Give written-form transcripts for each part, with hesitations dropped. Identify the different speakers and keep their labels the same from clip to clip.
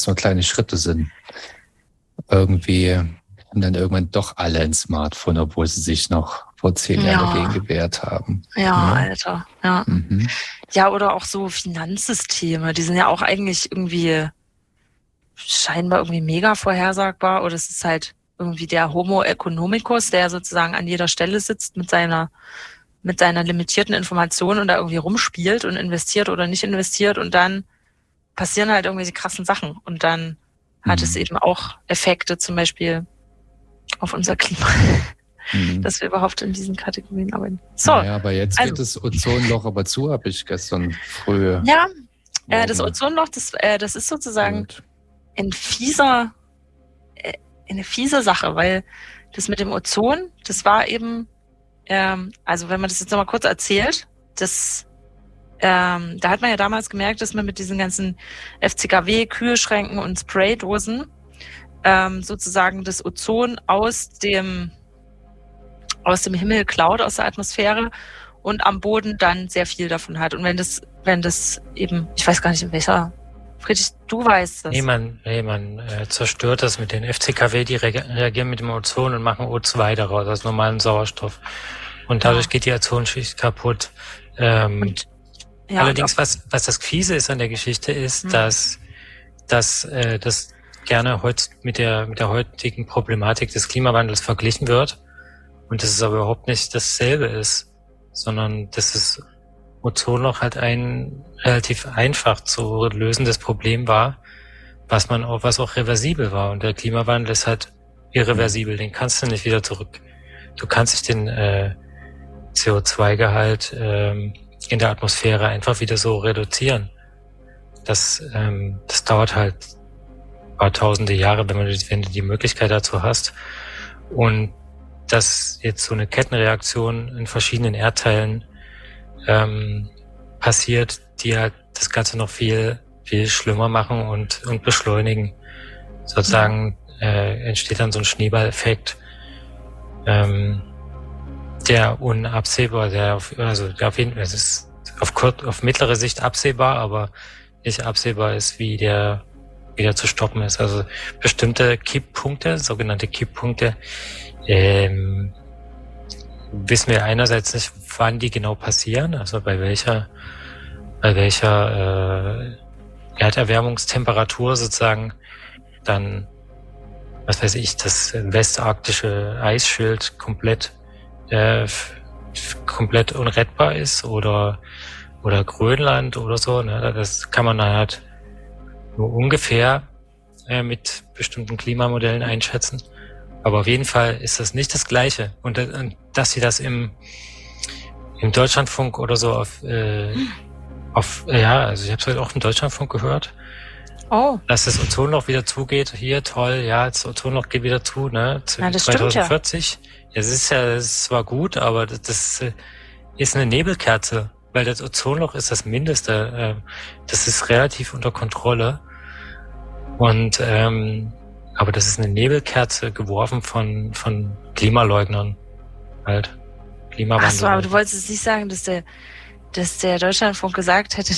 Speaker 1: nur kleine Schritte sind. Irgendwie haben dann irgendwann doch alle ein Smartphone, obwohl sie sich noch vor 10 Jahren dagegen gewehrt haben.
Speaker 2: Ja, Alter, ja. Ja, oder auch so Finanzsysteme, die sind ja auch eigentlich irgendwie scheinbar irgendwie mega vorhersagbar, oder es ist halt irgendwie der Homo economicus, der sozusagen an jeder Stelle sitzt mit seiner limitierten Information und da irgendwie rumspielt und investiert oder nicht investiert, und dann passieren halt irgendwelche krassen Sachen, und dann hat es eben auch Effekte, zum Beispiel auf unser Klima, dass wir überhaupt in diesen Kategorien arbeiten. So,
Speaker 1: ja, aber jetzt geht das Ozonloch aber zu, habe ich gestern früh.
Speaker 2: Ja, das Ozonloch, das ist sozusagen eine fiese Sache, weil das mit dem Ozon, das war eben, also wenn man das jetzt nochmal kurz erzählt, da hat man ja damals gemerkt, dass man mit diesen ganzen FCKW, Kühlschränken und Spraydosen sozusagen das Ozon aus dem Himmel klaut, aus der Atmosphäre, und am Boden dann sehr viel davon hat. Und wenn das eben, ich weiß gar nicht in welcher, Friedrich, du weißt das.
Speaker 3: Nee, man zerstört das mit den FCKW, die reagieren mit dem Ozon und machen O2 daraus, aus normalem Sauerstoff. Und dadurch geht die Ozonschicht kaputt. Allerdings, was das Fiese ist an der Geschichte, ist, dass das gerne heute mit der heutigen Problematik des Klimawandels verglichen wird, und dass es aber überhaupt nicht dasselbe ist, sondern dass das Ozonloch halt ein relativ einfach zu lösendes Problem war, was auch reversibel war. Und der Klimawandel ist halt irreversibel, den kannst du nicht wieder zurück. Du kannst nicht den CO2-Gehalt in der Atmosphäre einfach wieder so reduzieren. Das dauert halt ein paar tausende Jahre, wenn du die Möglichkeit dazu hast. Und dass jetzt so eine Kettenreaktion in verschiedenen Erdteilen passiert, die halt das Ganze noch viel, viel schlimmer machen und beschleunigen. Sozusagen entsteht dann so ein Schneeballeffekt, der unabsehbar, der auf jeden Fall, es ist auf mittlere Sicht absehbar, aber nicht absehbar ist, wie der wieder zu stoppen ist. Also bestimmte Kipppunkte, sogenannte Kipppunkte, wissen wir einerseits nicht, wann die genau passieren, also bei welcher Erderwärmungstemperatur sozusagen dann, was weiß ich, das westarktische Eisschild komplett unrettbar ist, oder Grönland oder so, ne? Das kann man dann halt nur ungefähr mit bestimmten Klimamodellen einschätzen. Aber auf jeden Fall ist das nicht das Gleiche. Und dass sie das im Deutschlandfunk oder so also ich habe es heute auch im Deutschlandfunk gehört. Oh. Dass das Ozonloch wieder zugeht. Hier, toll, ja, das Ozonloch geht wieder zu, ne?
Speaker 2: Das
Speaker 3: 2040.
Speaker 2: Stimmt, ja.
Speaker 3: Das ist zwar gut, aber das ist eine Nebelkerze, weil das Ozonloch ist das Mindeste. Das ist relativ unter Kontrolle. Und aber das ist eine Nebelkerze geworfen von Klimaleugnern. Halt. Klimawandel.
Speaker 2: Ach so, aber du wolltest nicht sagen, dass der Deutschlandfunk gesagt hätte,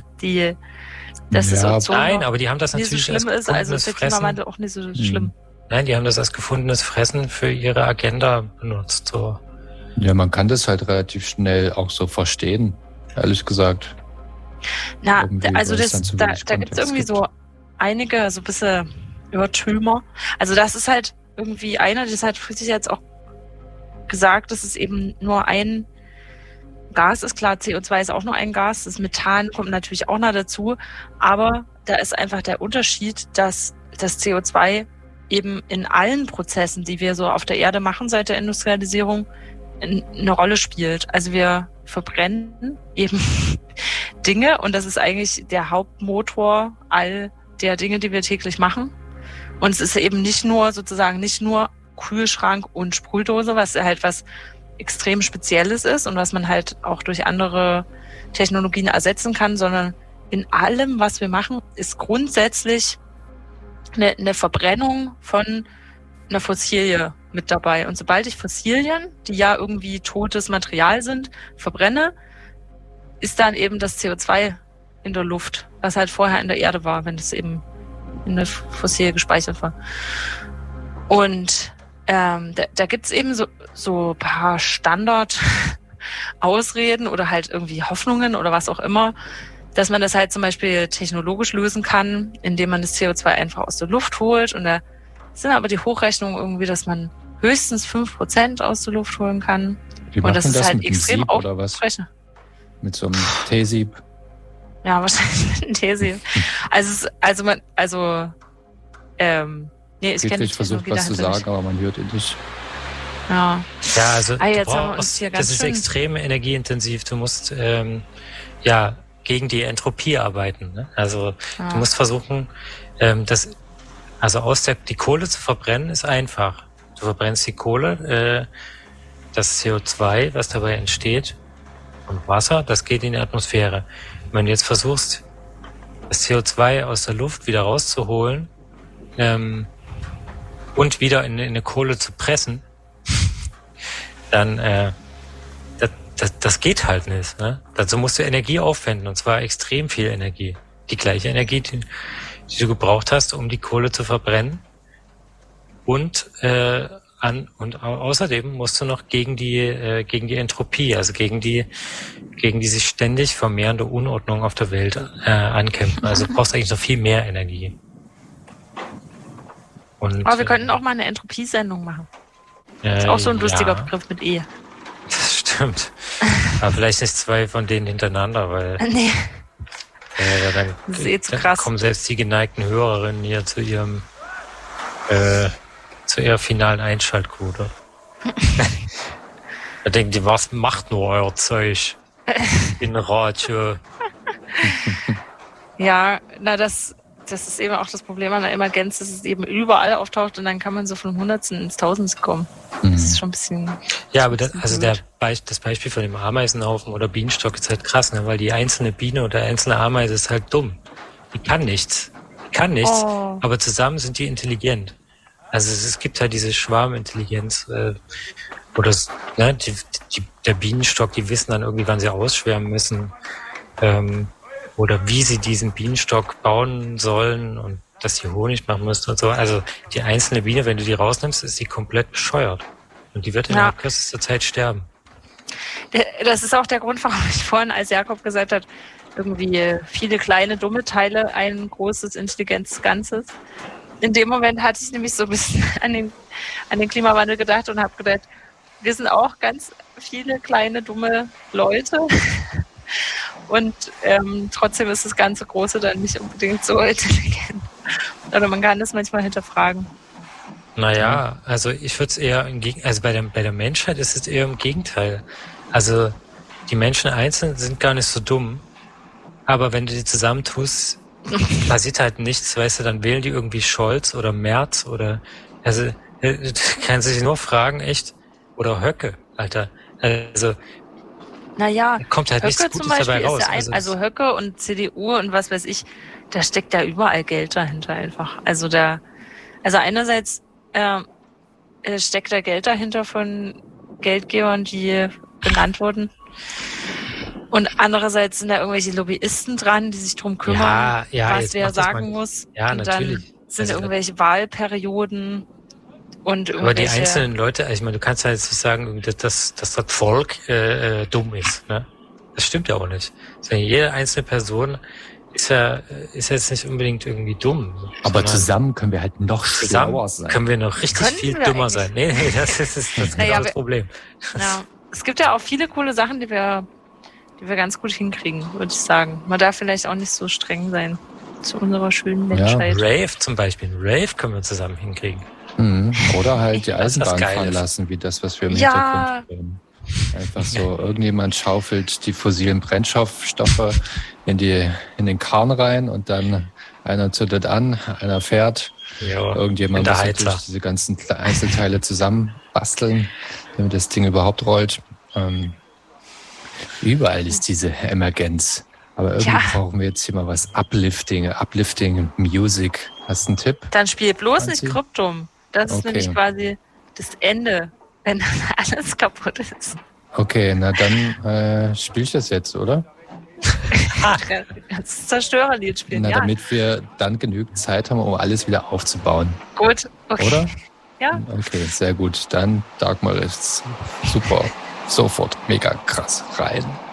Speaker 2: dass das Ozon
Speaker 3: nein, aber die haben das natürlich
Speaker 2: nicht so schlimm ist, also ist der Klimawandel auch nicht so schlimm.
Speaker 3: Nein, die haben das als gefundenes Fressen für ihre Agenda benutzt. So.
Speaker 1: Ja, man kann das halt relativ schnell auch so verstehen, ehrlich gesagt.
Speaker 2: Na, also da gibt es irgendwie so einige, so ein bisschen Irrtümer. Also das ist halt irgendwie das hat Friedrich jetzt auch gesagt, dass es eben nur ein Gas ist. Klar, CO2 ist auch nur ein Gas, das Methan kommt natürlich auch noch dazu, aber da ist einfach der Unterschied, dass das CO2 eben in allen Prozessen, die wir so auf der Erde machen seit der Industrialisierung, eine Rolle spielt. Also wir verbrennen eben Dinge, und das ist eigentlich der Hauptmotor all der Dinge, die wir täglich machen. Und es ist eben nicht nur Kühlschrank und Sprühdose, was halt was extrem Spezielles ist und was man halt auch durch andere Technologien ersetzen kann, sondern in allem, was wir machen, ist grundsätzlich eine Verbrennung von einer Fossilie mit dabei. Und sobald ich Fossilien, die ja irgendwie totes Material sind, verbrenne, ist dann eben das CO2 in der Luft, was halt vorher in der Erde war, wenn es eben in der fossil gespeichert war. Und da gibt es eben so ein paar Standard-Ausreden oder halt irgendwie Hoffnungen oder was auch immer, dass man das halt zum Beispiel technologisch lösen kann, indem man das CO2 einfach aus der Luft holt. Und da sind aber die Hochrechnungen irgendwie, dass man höchstens 5% aus der Luft holen kann.
Speaker 1: Wie
Speaker 2: und das ist
Speaker 1: das
Speaker 2: halt
Speaker 1: mit
Speaker 2: extrem
Speaker 1: aufrechnen. Mit so einem T-Sieb?
Speaker 2: Ja, wahrscheinlich mit einem T-Sieb. Nee, ich
Speaker 1: versucht was zu sagen, aber man hört ihn nicht.
Speaker 2: Ja,
Speaker 3: also das ist extrem energieintensiv. Du musst gegen die Entropie arbeiten. Ne? Also du musst versuchen, die Kohle zu verbrennen, ist einfach. Du verbrennst die Kohle, das CO2, was dabei entsteht, und Wasser, das geht in die Atmosphäre. Wenn du jetzt versuchst, das CO2 aus der Luft wieder rauszuholen, und wieder in eine Kohle zu pressen, dann das geht halt nicht. Ne? Dazu musst du Energie aufwenden, und zwar extrem viel Energie. Die gleiche Energie, die du gebraucht hast, um die Kohle zu verbrennen. Und außerdem musst du noch gegen die Entropie, also gegen die sich ständig vermehrende Unordnung auf der Welt ankämpfen. Also du brauchst eigentlich noch viel mehr Energie.
Speaker 2: Aber wir könnten auch mal eine Entropie-Sendung machen. Das ist auch so ein lustiger Begriff mit E.
Speaker 3: Das stimmt. Aber vielleicht nicht 2 von denen hintereinander, weil
Speaker 2: nee.
Speaker 3: Dann
Speaker 2: das ist zu krass.
Speaker 3: Kommen selbst die geneigten Hörerinnen hier zu ihrer finalen Einschaltquote. Da denken die, was macht nur euer Zeug in Radio?
Speaker 2: Ja, das ist eben auch das Problem an der Emergenz, dass es eben überall auftaucht und dann kann man so von Hundertsten ins Tausendste kommen. Das ist schon ein bisschen...
Speaker 3: Ja, aber das Beispiel von dem Ameisenhaufen oder Bienenstock ist halt krass, ne? Weil die einzelne Biene oder einzelne Ameise ist halt dumm. Die kann nichts, aber zusammen sind die intelligent. Also es gibt halt diese Schwarmintelligenz der Bienenstock, die wissen dann irgendwie, wann sie ausschwärmen müssen. Oder wie sie diesen Bienenstock bauen sollen und dass sie Honig machen müssen und so. Also die einzelne Biene, wenn du die rausnimmst, ist sie komplett bescheuert. Und die wird in kürzester Zeit sterben.
Speaker 2: Das ist auch der Grund, warum ich vorhin, als Jakob gesagt hat, irgendwie viele kleine, dumme Teile, ein großes, intelligentes Ganzes. In dem Moment hatte ich nämlich so ein bisschen an den Klimawandel gedacht und habe gedacht, wir sind auch ganz viele kleine, dumme Leute. Und trotzdem ist das ganze Große dann nicht unbedingt so intelligent. Oder man kann das manchmal hinterfragen.
Speaker 3: Naja, also ich würde es eher bei der Menschheit ist es eher im Gegenteil. Also die Menschen einzeln sind gar nicht so dumm, aber wenn du die zusammentust, passiert halt nichts, weißt du, dann wählen die irgendwie Scholz oder Merz oder du kannst dich nur fragen, echt, oder Höcke, Alter. Also
Speaker 2: naja,
Speaker 3: kommt halt
Speaker 2: Höcke
Speaker 3: nichts Gutes dabei raus.
Speaker 2: Also Höcke und CDU und was weiß ich, da steckt ja überall Geld dahinter einfach. Also einerseits steckt da Geld dahinter von Geldgebern, die benannt wurden. Und andererseits sind da irgendwelche Lobbyisten dran, die sich drum kümmern, was wer sagen muss.
Speaker 3: Ja,
Speaker 2: und
Speaker 3: natürlich.
Speaker 2: Dann sind irgendwelche Wahlperioden und irgendwelche...
Speaker 3: Aber die einzelnen Leute, ich meine, du kannst ja jetzt nicht sagen, dass das Volk dumm ist. Ne? Das stimmt ja auch nicht. Also jede einzelne Person ist jetzt nicht unbedingt irgendwie dumm.
Speaker 1: Aber zusammen können wir halt noch schlauer sein.
Speaker 3: Können wir noch richtig viel dümmer sein. Nee, das ist genau das Problem.
Speaker 2: Ja, es gibt ja auch viele coole Sachen, die wir ganz gut hinkriegen, würde ich sagen. Man darf vielleicht auch nicht so streng sein zu unserer schönen Menschheit.
Speaker 3: Ja. Rave zum Beispiel. Rave können wir zusammen hinkriegen.
Speaker 1: Oder halt die Eisenbahn fahren lassen, wie das, was wir im Hintergrund sehen. Einfach so, irgendjemand schaufelt die fossilen Brennstoffstoffe in den Karren rein und dann einer zündet an, einer fährt.
Speaker 3: Ja,
Speaker 1: irgendjemand muss natürlich diese ganzen Einzelteile zusammen basteln, damit das Ding überhaupt rollt. Überall ist diese Emergenz. Aber irgendwie brauchen wir jetzt hier mal was Uplifting Music. Hast du einen Tipp?
Speaker 2: Dann spiel bloß nicht Kryptum. Das ist nämlich quasi das Ende, wenn dann alles kaputt ist.
Speaker 1: Okay, na dann spiel ich das jetzt, oder?
Speaker 2: das Zerstörerlied spielen.
Speaker 1: Na, damit wir dann genügend Zeit haben, um alles wieder aufzubauen.
Speaker 2: Gut, okay.
Speaker 1: Oder?
Speaker 2: Ja.
Speaker 1: Okay, sehr gut. Dann Dagmar ist super. Sofort. Mega krass. Rein.